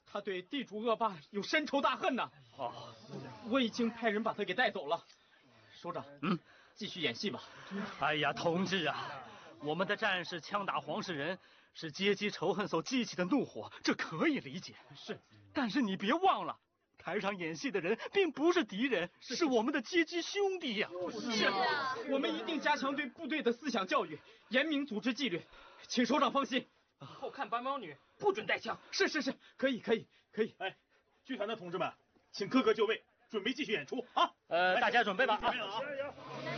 他对地主恶霸有深仇大恨呐。 哦， 我已经派人把他给带走了。首长，继续演戏吧。 哎呀，同志啊，我们的战士枪打黄世仁，是阶级仇恨所激起的怒火，这可以理解。 是， 但是你别忘了，台上演戏的人并不是敌人，是我们的阶级兄弟呀。 是啊，我们一定加强对部队的思想教育，严明组织纪律，请首长放心。以后看白毛女不准带枪。是，可以。 哎，剧团的同志们，请各个就位，准备继续演出啊！ 大家准备吧啊！ 加油！